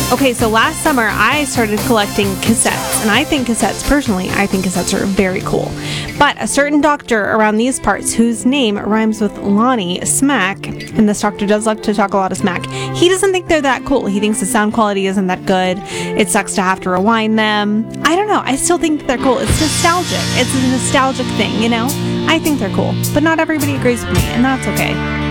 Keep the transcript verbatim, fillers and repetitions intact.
Okay, so last summer I started collecting cassettes, and I think cassettes, personally, I think cassettes are very cool. But a certain doctor around these parts, whose name rhymes with Lonnie Smack, and this doctor does like to talk a lot of smack, he doesn't think they're that cool. He thinks the sound quality isn't that good. It sucks to have to rewind them. I don't know. I still think they're cool. It's nostalgic. It's a nostalgic thing, you know? I think they're cool, but not everybody agrees with me, and that's okay.